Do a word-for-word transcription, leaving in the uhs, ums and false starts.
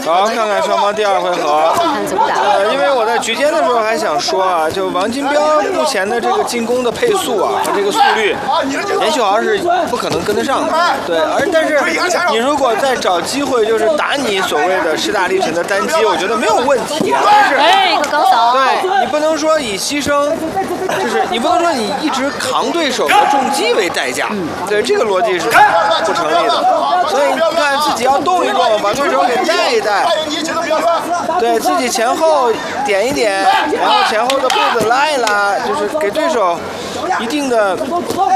好，看看双方第二回合。 看怎么打。 呃，因为我在局间的时候还想说啊，就王金彪目前的这个进攻的配速啊和这个速率，严旭豪是不可能跟得上的。对，而但是你如果再找机会，就是打你所谓的势大力沉的单击，我觉得没有问题。但是， 哎，一个高扫。 对你不能说以牺牲，就是你不能说你一直扛对手的重击为代价。嗯，对，这个逻辑是不成立的。所以你看自己要动一动，把对手给带一带，对自己前后点一点，然后前后的步子拉一拉，就是给对手一定的